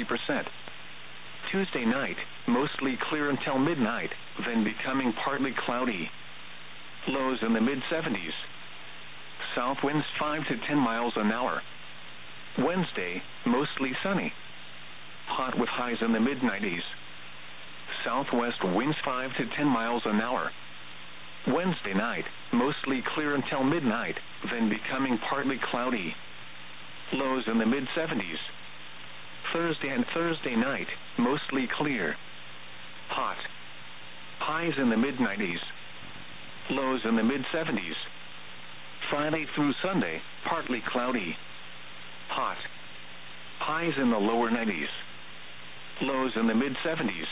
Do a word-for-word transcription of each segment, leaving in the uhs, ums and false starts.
twenty percent. Tuesday night, mostly clear until midnight, then becoming partly cloudy. Lows in the mid seventies. South winds five to ten miles an hour. Wednesday, mostly sunny. Hot with highs in the mid nineties. Southwest winds five to ten miles an hour. Wednesday night, mostly clear until midnight, then becoming partly cloudy. Lows in the mid seventies. Thursday and Thursday night, mostly clear. Hot. Highs in the mid nineties. Lows in the mid seventies. Friday through Sunday, partly cloudy. Hot. Highs in the lower nineties. Lows in the mid seventies.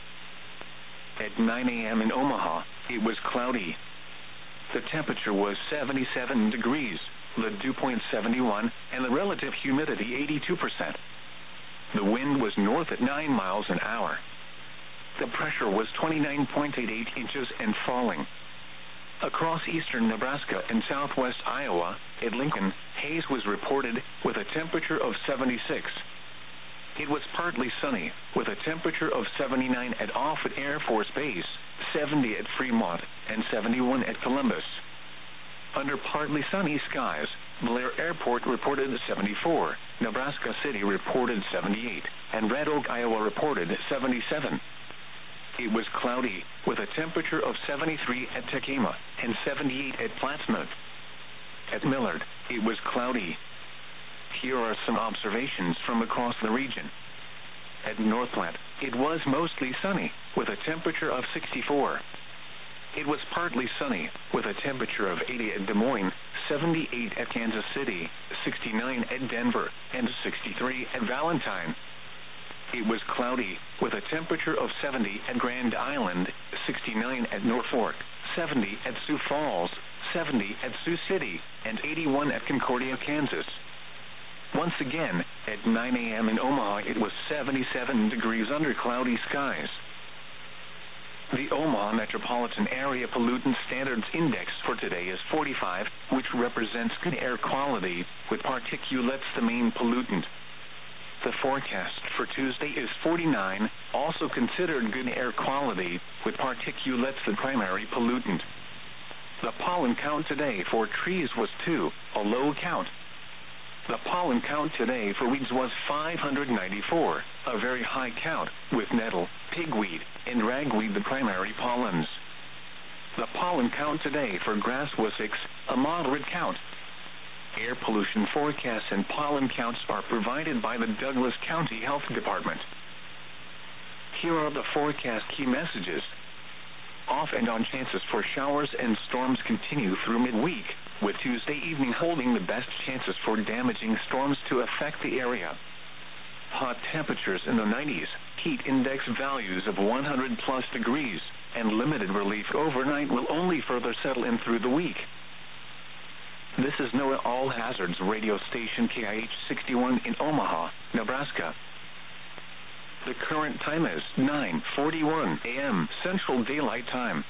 At nine a.m. in Omaha, it was cloudy. The temperature was seventy-seven degrees, the dew point seventy-one, and the relative humidity eighty-two percent. The wind was north at nine miles an hour. The pressure was twenty-nine point eight eight inches and falling. Across eastern Nebraska and southwest Iowa, at Lincoln, haze was reported with a temperature of seventy-six. It was partly sunny, with a temperature of seventy-nine at Offutt Air Force Base, seventy at Fremont, and seventy-one at Columbus. Under partly sunny skies, Blair Airport reported seventy-four, Nebraska City reported seventy-eight, and Red Oak, Iowa reported seventy-seven. It was cloudy, with a temperature of seventy-three at Tekema and seventy-eight at Plattsmouth. At Millard, it was cloudy. Here are some observations from across the region. At Northplant, it was mostly sunny, with a temperature of sixty-four. It was partly sunny, with a temperature of eighty at Des Moines, seventy-eight at Kansas City, sixty-nine at Denver, and sixty-three at Valentine. It was cloudy, with a temperature of seventy at Grand Island, sixty-nine at Norfolk, seventy at Sioux Falls, seventy at Sioux City, and eighty-one at Concordia, Kansas. Once again, at nine a.m. in Omaha, it was seventy-seven degrees under cloudy skies. The Omaha Metropolitan Area Pollutant Standards Index for today is forty-five, which represents good air quality, with particulates the main pollutant. The forecast for Tuesday is forty-nine, also considered good air quality, with particulates the primary pollutant. The pollen count today for trees was two, a low count. The pollen count today for weeds was five hundred ninety-four, a very high count, with nettle, pigweed, and ragweed the primary pollens. The pollen count today for grass was six, a moderate count. Air pollution forecasts and pollen counts are provided by the Douglas County Health Department. Here are the forecast key messages. Off and on chances for showers and storms continue through midweek, with Tuesday evening holding the best chances for damaging storms to affect the area. Hot temperatures in the nineties, heat index values of one hundred plus degrees, and limited relief overnight will only further settle in through the week. This is NOAA All Hazards radio station K I H sixty-one in Omaha, Nebraska. The current time is nine forty-one a.m. Central Daylight Time.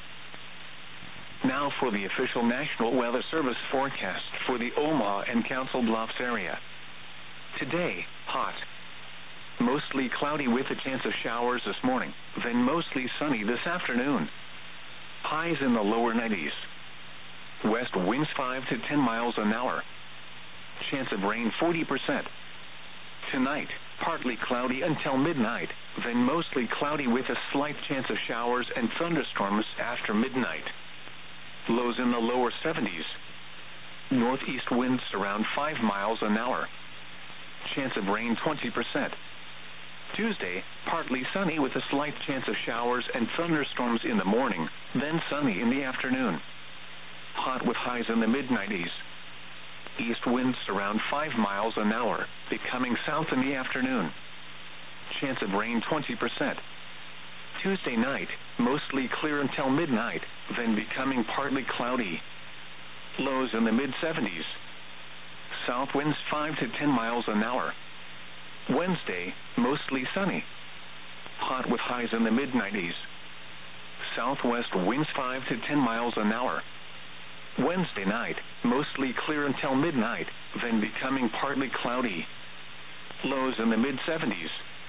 Now for the official National Weather Service forecast for the Omaha and Council Bluffs area. Today, hot. Mostly cloudy with a chance of showers this morning, then mostly sunny this afternoon. Highs in the lower nineties. West winds five to ten miles an hour. Chance of rain forty percent. Tonight, partly cloudy until midnight, then mostly cloudy with a slight chance of showers and thunderstorms after midnight. Lows in the lower seventies. Northeast winds around five miles an hour. Chance of rain twenty percent. Tuesday, partly sunny with a slight chance of showers and thunderstorms in the morning, then sunny in the afternoon. Hot with highs in the mid nineties. East winds around five miles an hour, becoming south in the afternoon. Chance of rain twenty percent. Tuesday night, mostly clear until midnight, then becoming partly cloudy. Lows in the mid seventies. South winds five to ten miles an hour. Wednesday, mostly sunny. Hot with highs in the mid nineties. Southwest winds five to ten miles an hour. Wednesday night, mostly clear until midnight, then becoming partly cloudy. Lows in the mid seventies.